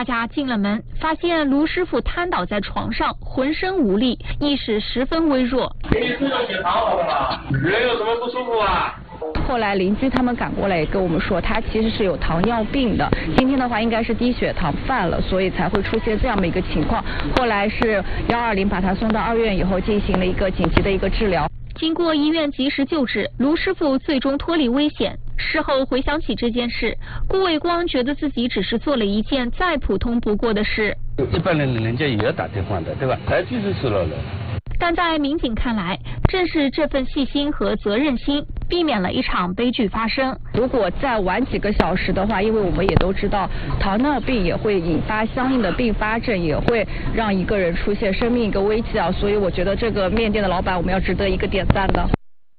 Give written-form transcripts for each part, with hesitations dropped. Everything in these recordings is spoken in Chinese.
大家进了门，发现卢师傅瘫倒在床上，浑身无力，意识十分微弱。 给你注射血糖好了吗？人有什么不舒服啊？ 后来邻居他们赶过来跟我们说，他其实是有糖尿病的，今天的话应该是低血糖犯了，所以才会出现这样的一个情况。后来是120把他送到2院以后进行了一个紧急的一个治疗。 经过医院及时救治，卢师傅最终脱离危险。事后回想起这件事，顾伟光觉得自己只是做了一件再普通不过的事。 一般人家也要打电话的，对吧？来就是死了。 但在民警看来，正是这份细心和责任心，避免了一场悲剧发生。 如果再晚几个小时的话，因为我们也都知道，糖尿病也会引发相应的并发症，也会让一个人出现生命一个危机啊。所以我觉得这个面店的老板，我们要值得一个点赞的。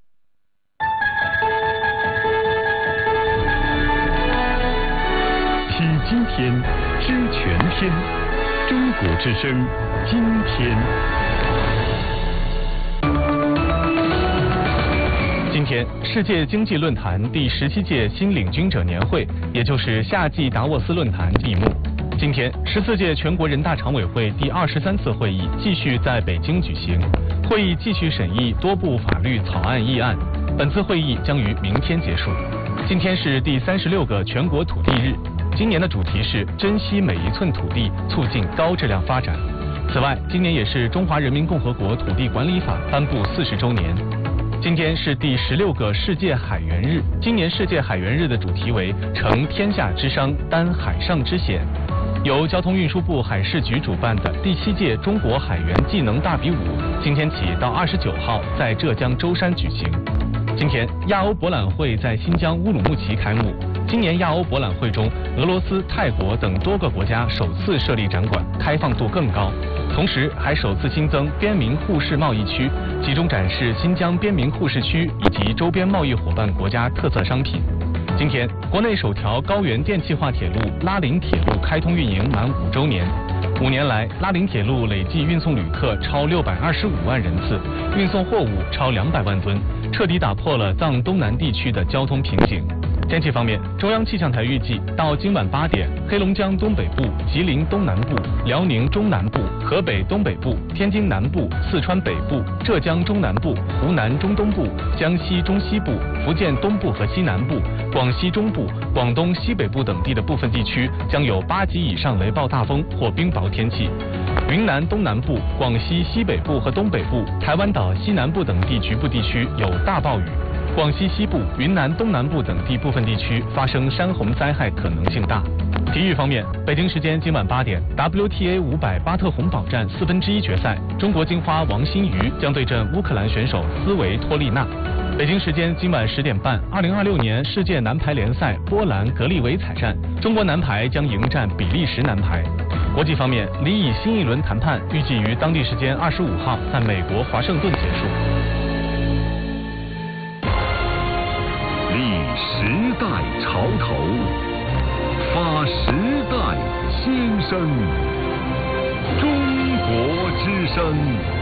听今天，知全天，中国之声，今天。 今天，世界经济论坛第17届新领军者年会，也就是夏季达沃斯论坛闭幕。今天，14届全国人大常委会第23次会议继续在北京举行，会议继续审议多部法律草案议案。本次会议将于明天结束。今天是第36个全国土地日，今年的主题是珍惜每一寸土地，促进高质量发展。此外，今年也是中华人民共和国土地管理法颁布40周年。今天是第16个世界海员日，今年世界海员日的主题为承天下之商，担海上之险。由交通运输部海事局主办的第7届中国海员技能大比武，今天起到29号在浙江舟山举行。今天，亚欧博览会在新疆乌鲁木齐开幕。今年亚欧博览会中，俄罗斯、泰国等多个国家首次设立展馆，开放度更高。同时，还首次新增边民互市贸易区，集中展示新疆边民互市区以及周边贸易伙伴国家特色商品。今天，国内首条高原电气化铁路拉林铁路开通运营满5周年。5年来，拉林铁路累计运送旅客超625万人次，运送货物超200万吨，彻底打破了藏东南地区的交通瓶颈。天气方面，中央气象台预计到今晚8点，黑龙江东北部、吉林东南部、辽宁中南部、河北东北部、天津南部、四川北部、浙江中南部、湖南中东部、江西中西部、福建东部和西南部、广西中部、广东西北部等地的部分地区将有8级以上雷暴大风或冰雹天气。云南东南部、广西西北部和东北部、台湾岛西南部等地局部地区有大暴雨。广西西部、云南东南部等地部分地区发生山洪灾害可能性大。体育方面，北京时间今晚8点 ，WTA 500巴特洪堡站1/4决赛，中国金花王欣瑜将对阵乌克兰选手斯维托利娜。北京时间今晚10点半，2026年世界男排联赛波兰格利维采站，中国男排将迎战比利时男排。国际方面，离以新一轮谈判预计于当地时间25号在美国华盛顿结束。 立时代潮头，发时代先声，中国之声。